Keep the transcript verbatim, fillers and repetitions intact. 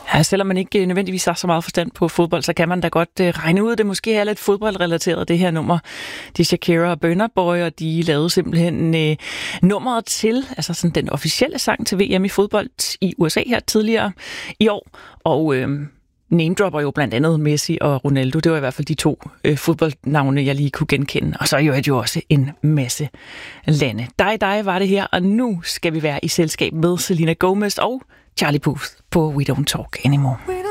Ja, selvom man ikke nødvendigvis har så meget forstand på fodbold, så kan man da godt uh, regne ud, at det måske er lidt fodboldrelateret, det her nummer. Det er Shakira og Burna Boy, og de lavede simpelthen uh, nummeret til, altså sådan den officielle sang til V M i fodbold i U S A her tidligere i år. Og uh, name-dropper jo blandt andet Messi og Ronaldo. Det var i hvert fald de to uh, fodboldnavne, jeg lige kunne genkende. Og så er jo jo også en masse lande. Dig, dig var det her, og nu skal vi være i selskab med Selena Gomez og Charlie Puth på We Don't Talk Anymore.